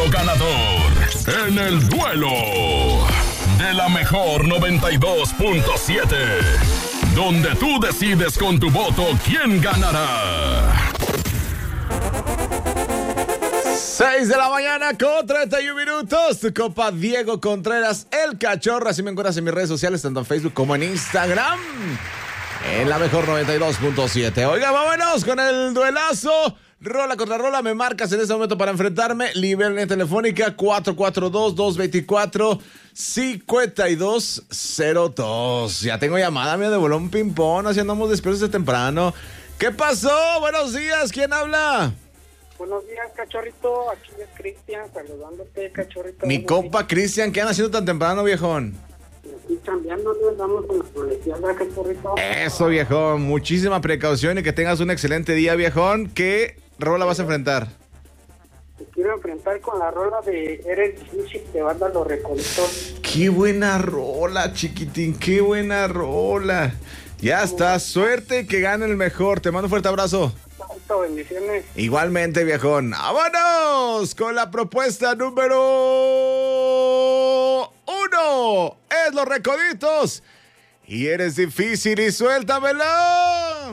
nuestro ganador en el duelo de la mejor 92.7, donde tú decides con tu voto quién ganará. 6 de la mañana con 31 minutos. Tu compa Diego Contreras, el cachorro. Así me encuentras en mis redes sociales, tanto en Facebook como en Instagram. En la mejor 92.7. Oiga, vámonos con el duelazo. Rola contra rola. Me marcas en este momento para enfrentarme. Línea telefónica 442-224-5202. Ya tengo llamada, mía de bolón ping-pong. Así andamos despiertos de temprano. ¿Qué pasó? Buenos días. ¿Quién habla? Buenos días, cachorrito. Aquí es Cristian, saludándote, cachorrito. Mi compa Cristian, ¿qué andan haciendo tan temprano, viejón? Aquí cambiando, andamos con la policía, ¿verdad, cachorrito? Eso, viejón. Muchísima precaución y que tengas un excelente día, viejón. ¿Qué rola vas a enfrentar? Te quiero enfrentar con la rola de Eres Difícil de banda Los Recoditos. Qué buena rola, chiquitín. Qué buena rola. Ya está. Suerte y que gane el mejor. Te mando un fuerte abrazo. Bendiciones. Igualmente, viejón. ¡Vámonos! Con la propuesta número 1. Es Los Recoditos. Y Eres Difícil y suéltamelo.